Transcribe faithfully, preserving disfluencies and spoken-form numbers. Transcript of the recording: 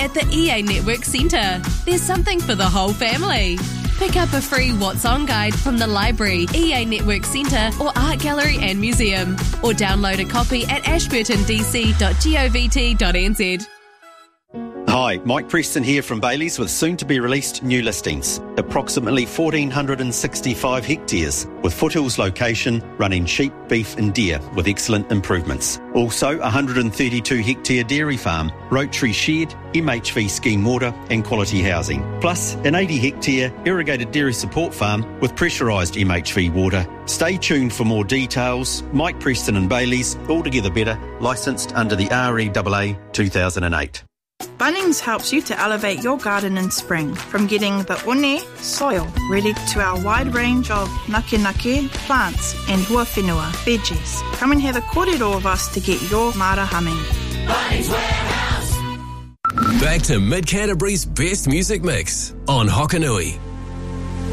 at the E A Network Centre. There's something for the whole family. Pick up a free What's On guide from the library, E A Network Centre or Art Gallery and Museum, or download a copy at ashburton d c dot govt dot n z. Hi, Mike Preston here from Bailey's with soon-to-be-released new listings. Approximately one thousand four hundred sixty-five hectares, with foothills location, running sheep, beef and deer with excellent improvements. Also, a one hundred thirty-two hectare dairy farm, Rotary shed, M H V scheme water and quality housing. Plus, an eighty hectare irrigated dairy support farm with pressurised M H V water. Stay tuned for more details. Mike Preston and Bailey's, altogether better, licensed under the R E A A two thousand eight. Bunnings helps you to elevate your garden in spring, from getting the one soil ready to our wide range of nake nake plants and huawhenua veggies. Come and have a kōrero of us to get your mara humming. Bunnings Warehouse. Back to Mid Canterbury's best music mix on Hokanui.